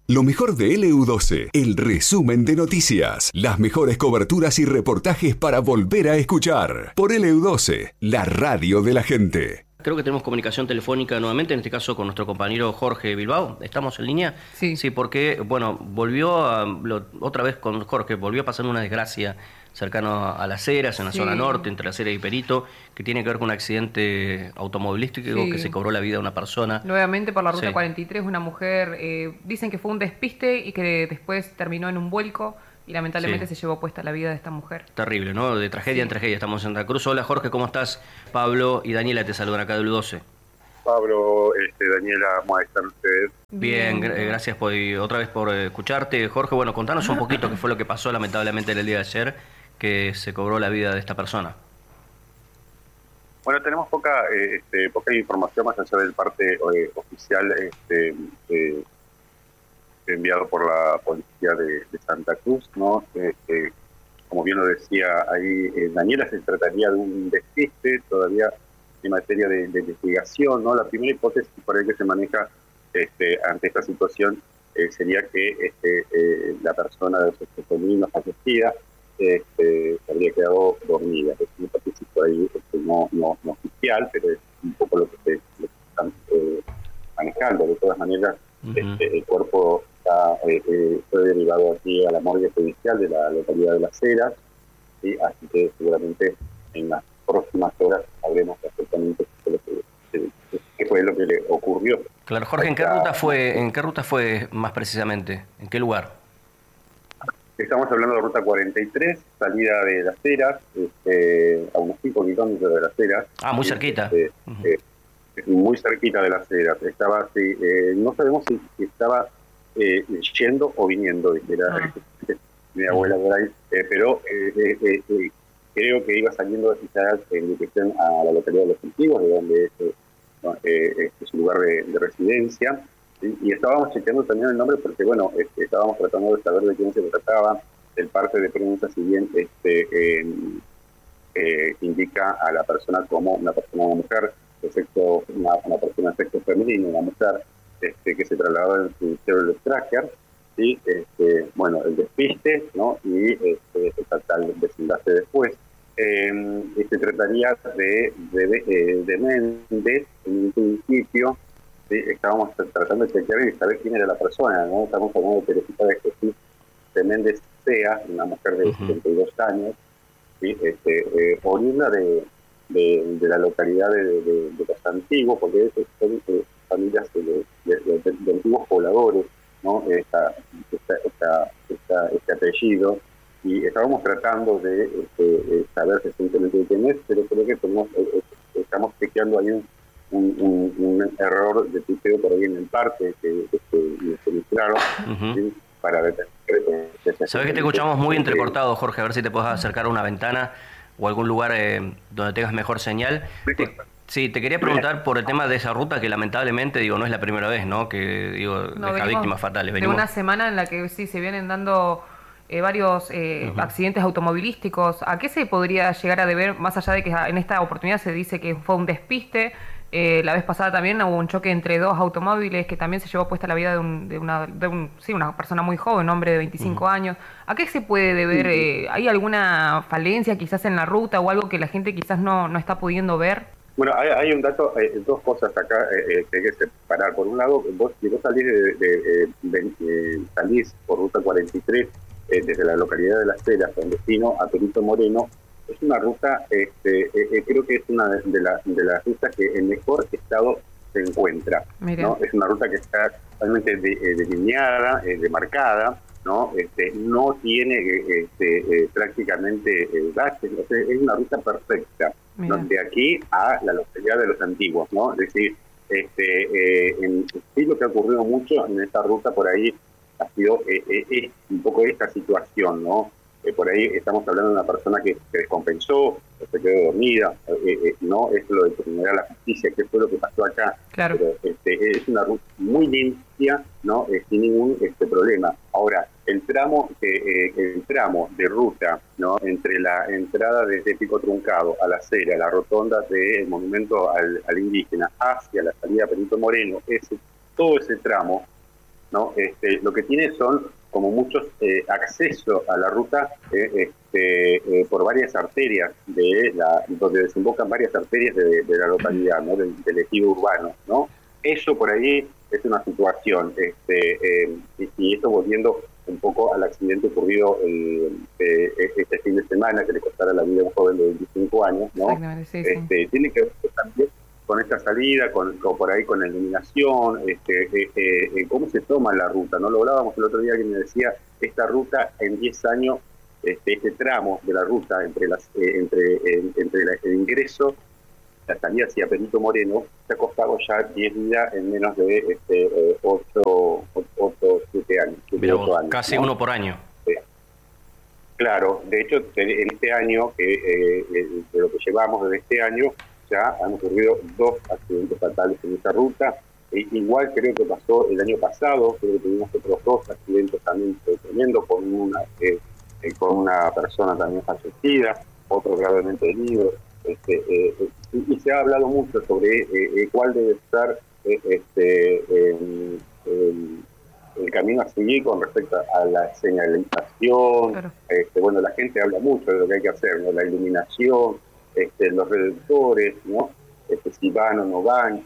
Lo mejor de LU12, el resumen de noticias, las mejores coberturas y reportajes para volver a escuchar. Por LU12, la radio de la gente. Creo que tenemos comunicación telefónica nuevamente, en este caso con nuestro compañero Jorge Bilbao. ¿Estamos en línea? Sí. Sí, porque, bueno, otra vez con Jorge, volvió a pasar una desgracia cercano a Las Heras, en la zona norte, entre Las Heras y Perito, que tiene que ver con un accidente automovilístico que se cobró la vida de una persona. Nuevamente por la ruta 43, una mujer, dicen que fue un despiste y que después terminó en un vuelco y lamentablemente se llevó puesta la vida de esta mujer. Terrible, ¿no? De tragedia en tragedia. Estamos en Santa Cruz. Hola Jorge, ¿cómo estás? Pablo y Daniela te saludan acá del U12. Pablo, Daniela, ¿cómo están ustedes? Bien, gracias otra vez por escucharte. Jorge, bueno, contanos un poquito qué fue lo que pasó lamentablemente en el día de ayer, que se cobró la vida de esta persona. Bueno, tenemos poca información más allá del parte oficial enviado por la policía de Santa Cruz, ¿no? Como bien lo decía ahí Daniela, se trataría de un despiste todavía en materia de investigación, ¿no? La primera hipótesis por ahí que se maneja ante esta situación sería que la persona de sexo femenino fallecida se habría quedado dormida. Es una hipótesis por ahí no oficial, pero es un poco lo que se están manejando. De todas maneras, el cuerpo fue derivado aquí a la morgue judicial de la localidad de Las Heras, ¿sí? Así que seguramente en las próximas horas sabremos exactamente qué fue lo que le ocurrió. Claro, Jorge, ¿en qué ruta fue más precisamente? ¿En qué lugar? Estamos hablando de ruta 43, salida de Las Heras, a unos 5 kilómetros de Las Heras. Ah, muy cerquita. Muy cerquita de Las Heras. Estaba, no sabemos si estaba yendo o viniendo, era mi abuela por ahí, pero creo que iba saliendo quizás en dirección a la localidad de Los Antiguos, de donde es su lugar de residencia. ¿Sí? Y estábamos chequeando también el nombre porque, bueno, estábamos tratando de saber de quién se trataba. El parte de prensa, si bien indica a la persona como una mujer de sexo, una persona de sexo femenino, una mujer que se trasladaba en su Chevrolet Tracker, y bueno, el despiste, ¿no? Y el desenlace después. Se trataría de Méndez en un principio. Sí, estábamos tratando de chequear y saber quién era la persona, ¿no? Estamos hablando de Teresita de Jesús de Méndez Sea, una mujer de 72 años, ¿sí? Oriunda de la localidad de Los Antiguos, porque son familias de antiguos pobladores, ¿no? Este apellido, y estábamos tratando de saber recientemente quién es, pero creo que estamos chequeando ahí un error de tipeo por ahí en el parte que mostraron, ¿sí? Para ver. Sabes que te escuchamos muy entrecortado, Jorge, a ver si te puedes acercar a una ventana o algún lugar donde tengas mejor señal. Te quería preguntar por el tema de esa ruta que lamentablemente, no es la primera vez, ¿no? Que, deja víctimas fatales. De una semana en la que sí se vienen dando varios accidentes automovilísticos. ¿A qué se podría llegar a deber, más allá de que en esta oportunidad se dice que fue un despiste? La vez pasada también hubo un choque entre dos automóviles que también se llevó puesta la vida de una persona muy joven, un hombre de 25 años. ¿A qué se puede deber? ¿Hay alguna falencia quizás en la ruta o algo que la gente quizás no está pudiendo ver? Bueno, hay un dato, dos cosas acá que hay que separar. Por un lado, vos salís salís por ruta 43 desde la localidad de Las Heras con destino a Perito Moreno. Es una ruta, creo que es una de las rutas que en mejor estado se encuentra, ¿no? Es una ruta que está totalmente delineada, demarcada, ¿no? No tiene prácticamente baches, es una ruta perfecta, ¿no? De aquí a la localidad de Los Antiguos, ¿no? Es decir, sí, lo que ha ocurrido mucho en esta ruta por ahí ha sido un poco esta situación, ¿no? Por ahí estamos hablando de una persona que descompensó, se quedó dormida, no es lo determinará la justicia, que fue lo que pasó acá. Claro. Pero es una ruta muy limpia, ¿no? Sin ningún problema. Ahora, el tramo de ruta, ¿no? Entre la entrada de Pico Truncado a la acera, la rotonda del monumento al indígena, hacia la salida Perito Moreno, todo ese tramo, ¿no? Lo que tiene son como muchos acceso a la ruta por varias arterias donde desembocan varias arterias de la localidad, ¿no? del ejido urbano, ¿no? Eso por ahí es una situación, y esto volviendo un poco al accidente ocurrido este fin de semana, que le costara la vida a un joven de 25 años, ¿no? Sí. Tiene que ver también con esta salida, con por ahí con la iluminación, cómo se toma la ruta, ¿no? Lo hablábamos el otro día, que me decía, esta ruta en 10 años, este tramo de la ruta entre el ingreso, la salida hacia Perito Moreno, se ha costado ya 10 días en menos de 7 años. Pero casi, ¿no? Uno por año. Claro, de hecho, en este año, de lo que llevamos desde este año, ya han ocurrido 2 accidentes fatales en esa ruta. Igual creo que pasó el año pasado, creo que tuvimos otros 2 accidentes también tremendos, con una persona también fallecida, otro gravemente herido. Y se ha hablado mucho sobre cuál debe ser el camino a seguir con respecto a la señalización. Claro. Bueno, la gente habla mucho de lo que hay que hacer, ¿no? La iluminación, los reductores, ¿no? Si van o no van,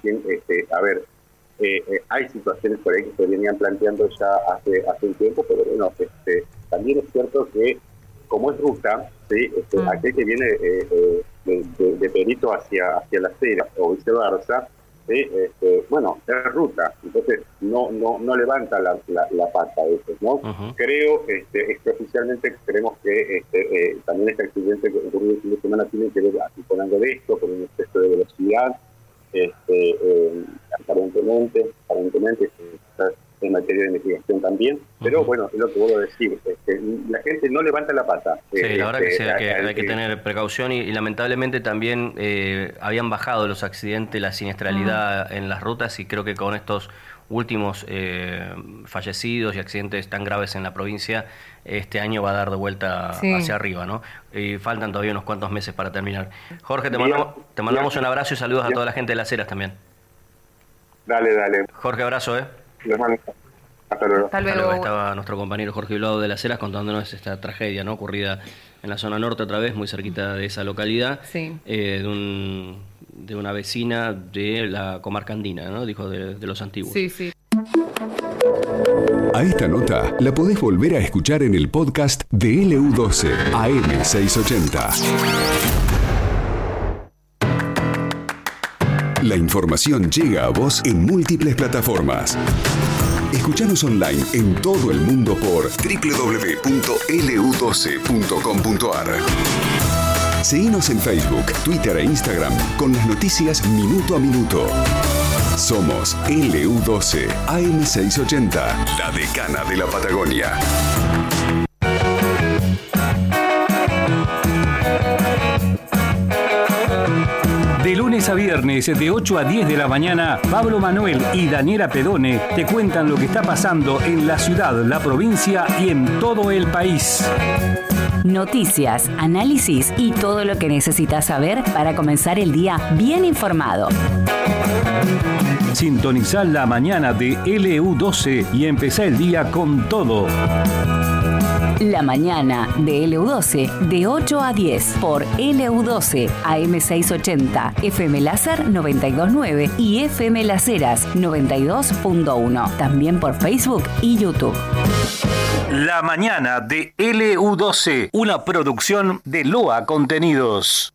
hay situaciones por ahí que se venían planteando ya hace un tiempo, pero bueno, también es cierto que como es ruta, ¿sí? Aquel que viene de Perito hacia Las Heras o viceversa, ¿sí? Bueno, es ruta, entonces no levanta la pata a veces, ¿no? Uh-huh. Creo, oficialmente creemos que también este accidente que ocurrió el fin de semana tiene que ver con algo de esto, con un exceso de velocidad, aparentemente en materia de investigación también, pero bueno, es lo que vuelvo a decir, la gente no levanta la pata. Sí, la verdad que sí, hay que tener precaución y lamentablemente también habían bajado los accidentes, la siniestralidad en las rutas, y creo que con estos últimos fallecidos y accidentes tan graves en la provincia, este año va a dar de vuelta hacia arriba, ¿no? Y faltan todavía unos cuantos meses para terminar. Jorge, te mandamos un abrazo y saludos a toda la gente de Las Heras también. Dale. Jorge, abrazo, Les mando. Hasta luego. Hasta luego. Estaba nuestro compañero Jorge Blado de Las Heras contándonos esta tragedia, ¿no? Ocurrida en la zona norte otra vez, muy cerquita de esa localidad, de una vecina de la comarca andina, ¿no? Dijo de los antiguos. Sí. A esta nota la podés volver a escuchar en el podcast de LU12 AM680. La información llega a vos en múltiples plataformas. Escuchanos online en todo el mundo por www.lu12.com.ar. Seguinos en Facebook, Twitter e Instagram con las noticias minuto a minuto. Somos LU12 AM680, la decana de la Patagonia. De lunes a viernes, de 8 a 10 de la mañana, Pablo Manuel y Daniela Pedone te cuentan lo que está pasando en la ciudad, la provincia y en todo el país. Noticias, análisis y todo lo que necesitas saber para comenzar el día bien informado. Sintonizá la mañana de LU12 y empezá el día con todo. La mañana de LU12 de 8 a 10 por LU12 AM680, FM Láser 92.9 y FM Las Heras 92.1. También por Facebook y YouTube. La mañana de LU12, una producción de Loa Contenidos.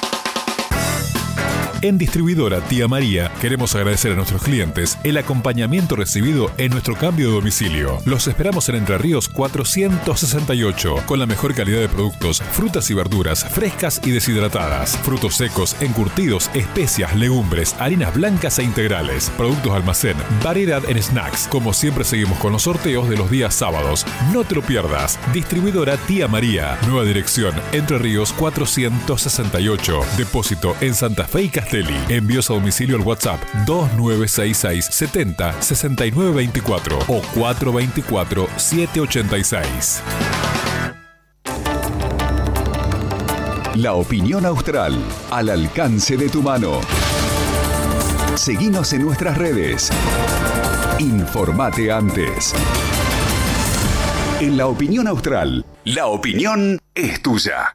En Distribuidora Tía María queremos agradecer a nuestros clientes el acompañamiento recibido en nuestro cambio de domicilio. Los esperamos en Entre Ríos 468 con la mejor calidad de productos, frutas y verduras frescas y deshidratadas, frutos secos, encurtidos, especias, legumbres, harinas blancas e integrales, productos almacén, variedad en snacks. Como siempre seguimos con los sorteos de los días sábados. No te lo pierdas. Distribuidora Tía María. Nueva dirección Entre Ríos 468. Depósito en Santa Fe y Castelli. Envíos a domicilio al WhatsApp 2966 70 69 24 o 424 786. La opinión austral, al alcance de tu mano. Seguinos en nuestras redes. Informate antes. En La Opinión Austral, la opinión es tuya.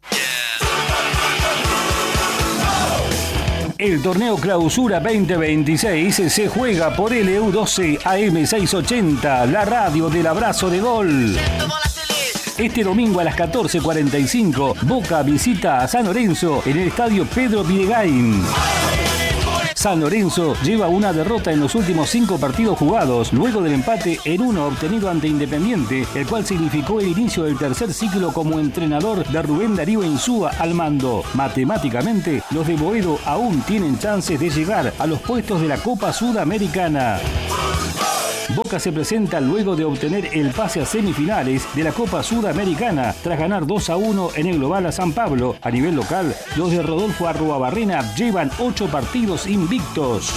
El torneo Clausura 2026 se juega por LU12 AM680, la radio del abrazo de gol. Este domingo a las 14:45, Boca visita a San Lorenzo en el estadio Pedro Bidegain. San Lorenzo lleva una derrota en los últimos 5 partidos jugados, luego del empate en 1 obtenido ante Independiente, el cual significó el inicio del tercer ciclo como entrenador de Rubén Darío Insúa al mando. Matemáticamente, los de Boedo aún tienen chances de llegar a los puestos de la Copa Sudamericana. Boca se presenta luego de obtener el pase a semifinales de la Copa Sudamericana tras ganar 2-1 en el global a San Pablo. A nivel local, los de Rodolfo Arruabarrena llevan 8 partidos invictos.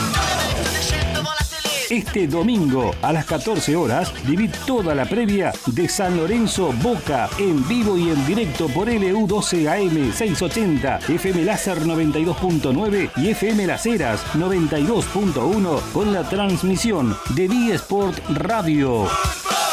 Este domingo a las 14 horas, viví toda la previa de San Lorenzo Boca en vivo y en directo por LU12 AM 680, FM Láser 92.9 y FM Las Heras 92.1 con la transmisión de D-Sport Radio.